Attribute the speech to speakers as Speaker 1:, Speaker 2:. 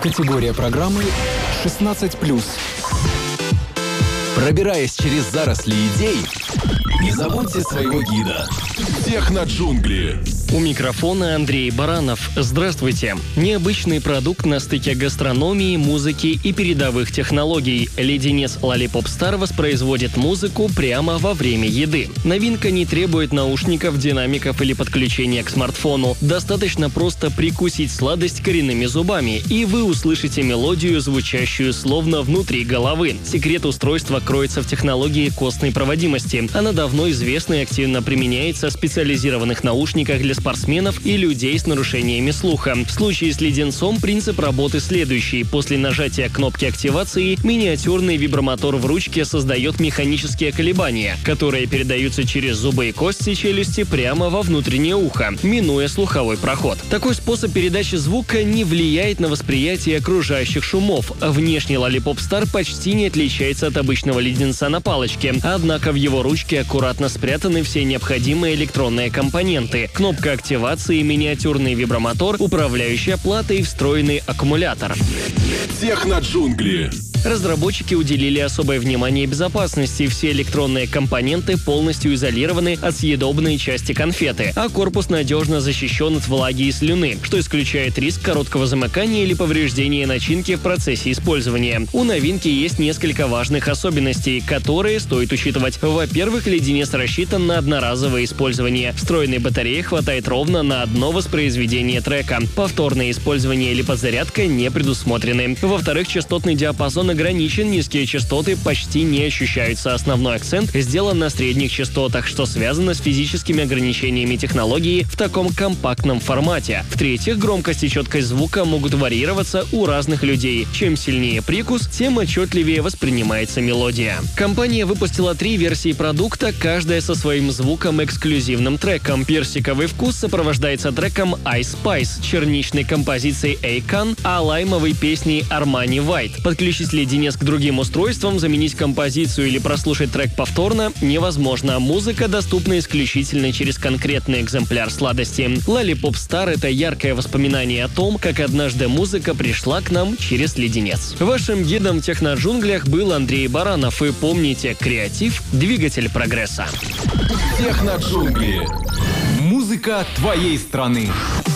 Speaker 1: Категория программы 16+. Пробираясь через заросли идей, не забудьте своего гида. Техноджунгли.
Speaker 2: У микрофона Андрей Баранов. Здравствуйте. Необычный продукт на стыке гастрономии, музыки и передовых технологий. Леденец Lollipop Star воспроизводит музыку прямо во время еды. Новинка не требует наушников, динамиков или подключения к смартфону. Достаточно просто прикусить сладость коренными зубами, и вы услышите мелодию, звучащую словно внутри головы. Секрет устройства кроется в технологии костной проводимости. Она давно известна и активно применяется в специализированных наушниках для спортсменов и людей с нарушениями слуха. В случае с леденцом принцип работы следующий. После нажатия кнопки активации миниатюрный вибромотор в ручке создает механические колебания, которые передаются через зубы и кости челюсти прямо во внутреннее ухо, минуя слуховой проход. Такой способ передачи звука не влияет на восприятие окружающих шумов. Внешний Lollipop Star почти не отличается от обычного леденца на палочке, однако в его ручке аккуратно спрятаны все необходимые электронные компоненты: кнопка активации, миниатюрный вибромотор, управляющая плата и встроенный аккумулятор.
Speaker 1: Техноджунгли.
Speaker 2: Разработчики уделили особое внимание безопасности. Все электронные компоненты полностью изолированы от съедобной части конфеты, а корпус надежно защищен от влаги и слюны, что исключает риск короткого замыкания или повреждения начинки в процессе использования. У новинки есть несколько важных особенностей, которые стоит учитывать. Во-первых, леденец рассчитан на одноразовое использование. Встроенной батареи хватает ровно на одно воспроизведение трека. Повторное использование или подзарядка не предусмотрены. Во-вторых, частотный диапазон ограничен, низкие частоты почти не ощущаются. Основной акцент сделан на средних частотах, что связано с физическими ограничениями технологии в таком компактном формате. В-третьих, громкость и четкость звука могут варьироваться у разных людей. Чем сильнее прикус, тем отчетливее воспринимается мелодия. Компания выпустила 3 версии продукта, каждая со своим звуком, эксклюзивным треком. Персиковый вкус сопровождается треком Ice Spice, черничной композицией Akon, а лаймовой песней Armani White. Подключить леденец к другим устройствам, заменить композицию или прослушать трек повторно невозможно. Музыка доступна исключительно через конкретный экземпляр сладости. Lollipop Star — это яркое воспоминание о том, как однажды музыка пришла к нам через леденец. Вашим гидом в техноджунглях был Андрей Баранов. И помните, креатив — двигатель прогресса.
Speaker 1: Техноджунгли. Музыка твоей страны.